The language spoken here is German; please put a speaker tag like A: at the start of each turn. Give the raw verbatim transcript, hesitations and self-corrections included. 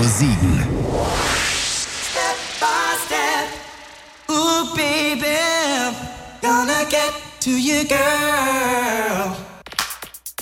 A: siegen.
B: Step by step, ooh baby, gonna get to you, girl.